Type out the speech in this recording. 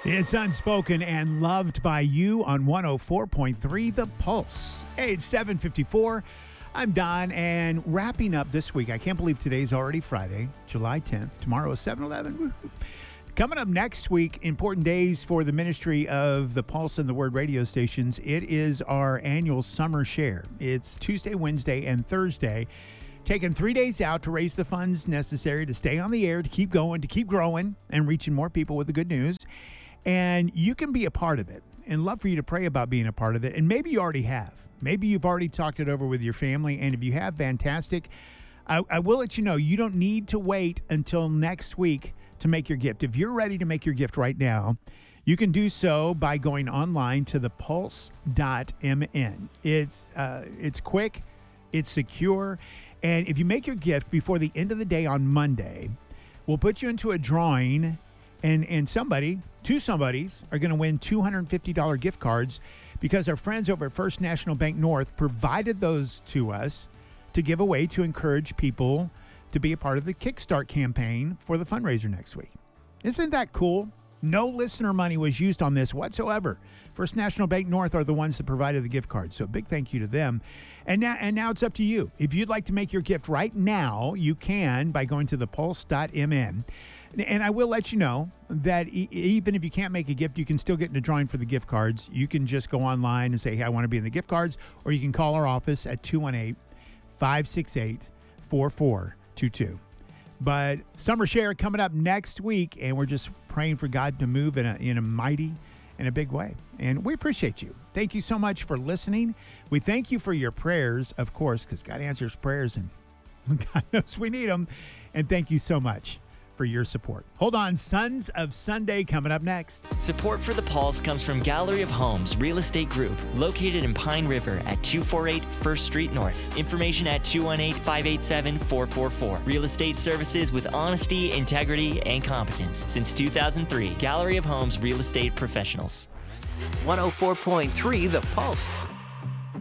It's Unspoken and Loved by You on 104.3 The Pulse. Hey, it's 7:54. I'm Don, and wrapping up this week. I can't believe today's already Friday, July 10th. Tomorrow is 7/11. Coming up next week, important days for the ministry of the Pulse and the Word radio stations. It is our annual summer share. It's Tuesday, Wednesday, and Thursday. Taking 3 days out to raise the funds necessary to stay on the air, to keep going, to keep growing, and reaching more people with the good news. And you can be a part of it, and love for you to pray about being a part of it. And maybe you already have. Maybe you've already talked it over with your family. And if you have, fantastic. I will let you know, you don't need to wait until next week to make your gift. If you're ready to make your gift right now, you can do so by going online to thepulse.mn. It's quick, it's secure, and if you make your gift before the end of the day on Monday, we'll put you into a drawing. And two somebodies are going to win $250 gift cards because our friends over at First National Bank North provided those to us to give away to encourage people to be a part of the Kickstart campaign for the fundraiser next week. Isn't that cool? No listener money was used on this whatsoever. First National Bank North are the ones that provided the gift cards, so big thank you to them. And now it's up to you. If you'd like to make your gift right now, you can by going to thepulse.mn. And I will let you know that even if you can't make a gift, you can still get in the drawing for the gift cards. You can just go online and say, hey, I want to be in the gift cards, or you can call our office at 218-568-4422. But Summer Share coming up next week, and we're just praying for God to move in a mighty and a big way. And we appreciate you. Thank you so much for listening. We thank you for your prayers, of course, because God answers prayers, and God knows we need them. And thank you so much for your support. Hold on, Sons of Sunday coming up next. Support for the Pulse comes from Gallery of Homes Real Estate Group, located in Pine River at 248 First Street North. Information at 218-587-4444. Real estate services with honesty, integrity, and competence. Since 2003, Gallery of Homes Real Estate Professionals. 104.3 The Pulse.